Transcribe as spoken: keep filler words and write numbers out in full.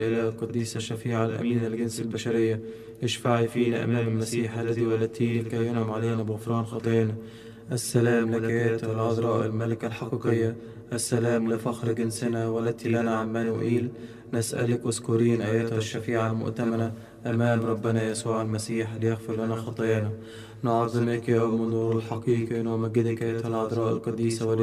إلى القديسة الشفيعة الأمينة لجنس البشرية، اشفعي فينا أمام المسيح الذي ولدتيه لكي ينعم علينا بغفران خطايانا. السلام لك أيتها العذراء الملكة الحقيقية، السلام لفخر جنسنا ولدت لنا عمانوئيل. نسألك اذكرين أيتها الشفيعة المؤتمنة أمام ربنا يسوع المسيح ليغفر لنا خطايانا. نعظمك يا أم النور الحقيقي ونمجدك أيتها العذراء القديسة